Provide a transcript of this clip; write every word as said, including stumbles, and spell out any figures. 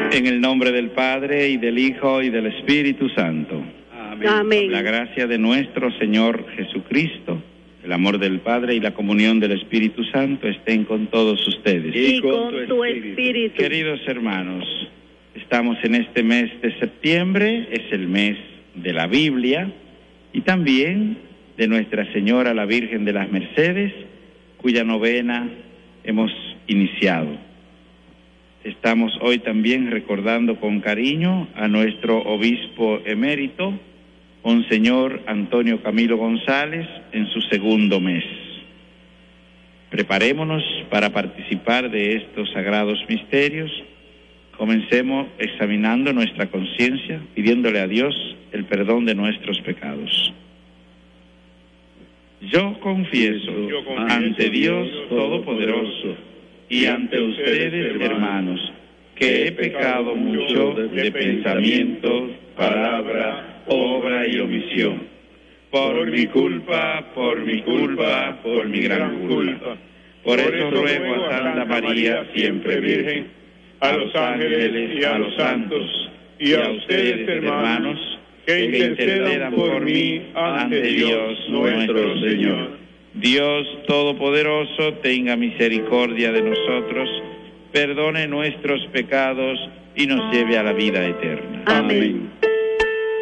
En el nombre del Padre, y del Hijo, y del Espíritu Santo. Amén. Amén. La gracia de nuestro Señor Jesucristo, el amor del Padre y la comunión del Espíritu Santo estén con todos ustedes. Y con tu espíritu. Queridos hermanos, estamos en este mes de septiembre, es el mes de la Biblia y también de Nuestra Señora la Virgen de las Mercedes, cuya novena hemos iniciado. Estamos hoy también recordando con cariño a nuestro obispo emérito, Monseñor Antonio Camilo González, en su segundo mes. Preparémonos para participar de estos sagrados misterios. Comencemos examinando nuestra conciencia, pidiéndole a Dios el perdón de nuestros pecados. Yo confieso, Yo confieso ante Dios Todopoderoso y ante ustedes, hermanos, que he pecado mucho de pensamiento, palabra, obra y omisión. Por mi culpa, por mi culpa, por mi gran culpa. Por eso ruego a Santa María, siempre Virgen, a los ángeles y a los santos, y a ustedes, hermanos, que intercedan por mí ante Dios nuestro Señor. Dios Todopoderoso, tenga misericordia de nosotros, perdone nuestros pecados y nos lleve a la vida eterna. Amén.